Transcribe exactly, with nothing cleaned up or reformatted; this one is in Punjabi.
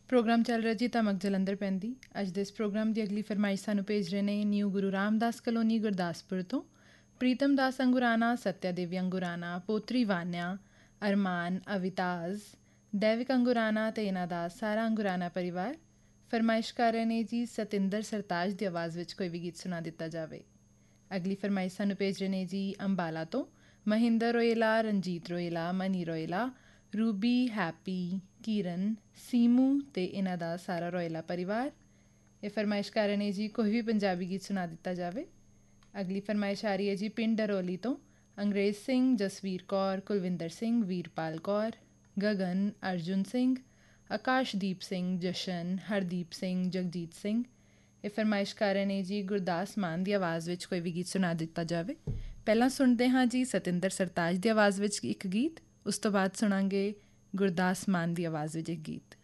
ਪ੍ਰੋਗਰਾਮ ਚੱਲ ਰਿਹਾ ਜੀ ਧਮਕ ਜਲੰਧਰ ਪੈਂਦੀ। ਅੱਜ ਦੇ ਇਸ ਪ੍ਰੋਗਰਾਮ ਦੀ ਅਗਲੀ ਫਰਮਾਇਸ਼ ਸਾਨੂੰ ਭੇਜ ਰਹੇ ਨੇ ਨਿਊ ਗੁਰੂ ਰਾਮਦਾਸ ਕਲੋਨੀ ਗੁਰਦਾਸਪੁਰ ਤੋਂ ਪ੍ਰੀਤਮ ਦਾਸ ਅੰਗੁਰਾਨਾ, ਸਤਿਆ ਦੇਵੀ ਅੰਗੁਰਾਨਾ, ਪੋਤਰੀ ਵਾਨਿਆ, ਅਰਮਾਨ, ਅਵਿਤਾਜ਼, ਦੈਵਿਕ ਅੰਗੁਰਾਨਾ ਅਤੇ ਇਹਨਾਂ ਦਾ ਸਾਰਾ ਅੰਗੁਰਾਨਾ ਪਰਿਵਾਰ। ਫਰਮਾਇਸ਼ ਕਰ ਰਹੇ ਨੇ ਜੀ ਸਤਿੰਦਰ ਸਰਤਾਜ ਦੀ ਆਵਾਜ਼ ਵਿੱਚ ਕੋਈ ਵੀ ਗੀਤ ਸੁਣਾ ਦਿੱਤਾ ਜਾਵੇ। ਅਗਲੀ ਫਰਮਾਇਸ਼ ਸਾਨੂੰ ਭੇਜ ਰਹੇ ਨੇ ਜੀ ਅੰਬਾਲਾ ਤੋਂ Mahinder ਰੋਏਲਾ, Ranjit ਰੋਏਲਾ, money ਰੋਏਲਾ, Ruby, happy, Kiran, Seemu ਅਤੇ ਇਹਨਾਂ ਦਾ ਸਾਰਾ ਰੋਏਲਾ ਪਰਿਵਾਰ। ਇਹ ਫਰਮਾਇਸ਼ ਕਰ ਰਹੇ ਨੇ ਜੀ ਕੋਈ ਵੀ ਪੰਜਾਬੀ ਗੀਤ ਸੁਣਾ ਦਿੱਤਾ ਜਾਵੇ। ਅਗਲੀ ਫਰਮਾਇਸ਼ ਆ ਰਹੀ ਹੈ ਜੀ ਪਿੰਡ ਡਰੋਲੀ ਤੋਂ ਅੰਗਰੇਜ਼ ਸਿੰਘ, ਜਸਵੀਰ ਕੌਰ, ਕੁਲਵਿੰਦਰ ਸਿੰਘ, ਵੀਰਪਾਲ ਕੌਰ, ਗਗਨ, ਅਰਜੁਨ ਸਿੰਘ, ਆਕਾਸ਼ਦੀਪ ਸਿੰਘ, ਜਸ਼ਨ, ਹਰਦੀਪ ਸਿੰਘ, ਜਗਜੀਤ ਸਿੰਘ। ਇਹ ਫਰਮਾਇਸ਼ ਕਰ ਰਹੇ ਨੇ ਜੀ ਗੁਰਦਾਸ ਮਾਨ ਦੀ ਆਵਾਜ਼ ਵਿੱਚ ਕੋਈ ਵੀ ਗੀਤ ਸੁਣਾ ਦਿੱਤਾ ਜਾਵੇ। ਪਹਿਲਾਂ ਸੁਣਦੇ ਹਾਂ ਜੀ ਸਤਿੰਦਰ ਸਰਤਾਜ ਦੀ ਆਵਾਜ਼ ਵਿੱਚ ਇੱਕ ਗੀਤ, ਉਸ ਤੋਂ ਬਾਅਦ ਸੁਣਾਂਗੇ ਗੁਰਦਾਸ ਮਾਨ ਦੀ ਆਵਾਜ਼ ਵਿੱਚ ਇੱਕ ਗੀਤ।